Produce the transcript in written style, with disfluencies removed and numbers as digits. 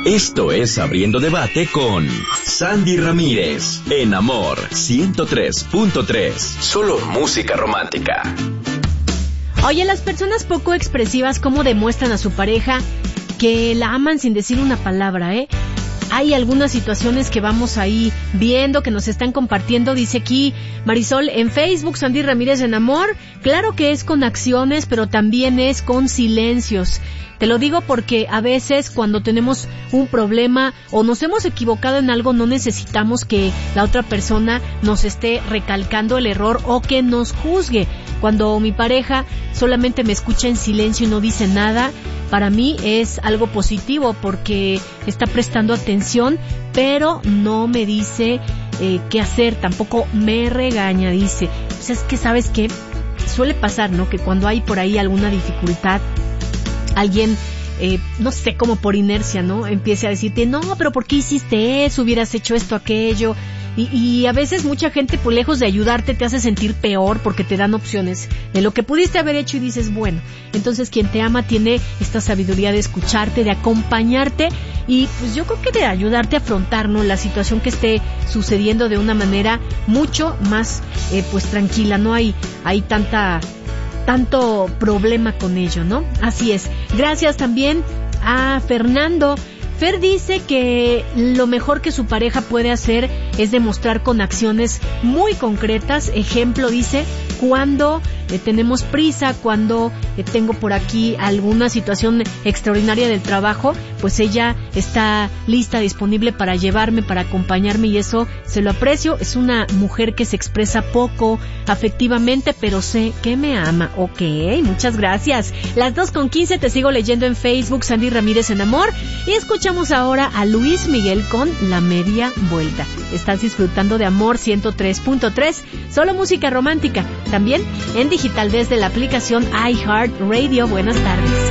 Esto es Abriendo Debate con Sandy Ramírez, en Amor 103.3. Solo música romántica. Oye, las personas poco expresivas, ¿cómo demuestran a su pareja que la aman sin decir una palabra, Hay algunas situaciones que vamos ahí viendo, que nos están compartiendo. Dice aquí Marisol en Facebook, Sandy Ramírez en Amor. Claro que es con acciones, pero también es con silencios. Te lo digo porque a veces cuando tenemos un problema o nos hemos equivocado en algo, no necesitamos que la otra persona nos esté recalcando el error o que nos juzgue. Cuando mi pareja solamente me escucha en silencio y no dice nada, para mí es algo positivo porque está prestando atención, pero no me dice qué hacer, tampoco me regaña, dice. Pues es que, ¿sabes qué? Suele pasar, ¿no? Que cuando hay por ahí alguna dificultad, alguien, no sé, como por inercia, ¿no? Empiece a decirte, no, pero ¿por qué hiciste eso? Hubieras hecho esto, aquello. Y a veces mucha gente, pues lejos de ayudarte, te hace sentir peor porque te dan opciones de lo que pudiste haber hecho y dices, bueno, entonces quien te ama tiene esta sabiduría de escucharte, de acompañarte y pues yo creo que de ayudarte a afrontar, ¿no? La situación que esté sucediendo de una manera mucho más, pues tranquila, no hay tanto problema con ello, ¿no? Así es. Gracias también a Fernando. Fer dice que lo mejor que su pareja puede hacer es demostrar con acciones muy concretas. Ejemplo, dice, cuando tenemos prisa, cuando tengo por aquí alguna situación extraordinaria del trabajo, pues ella está lista, disponible para llevarme, para acompañarme y eso se lo aprecio. Es una mujer que se expresa poco afectivamente, pero sé que me ama. Ok, muchas gracias. Las 2:15 te sigo leyendo en Facebook, Sandy Ramírez en Amor, y escuchamos ahora a Luis Miguel con La Media Vuelta. Estás disfrutando de Amor 103.3, solo música romántica, también en digital desde la aplicación iHeartRadio. Buenas tardes.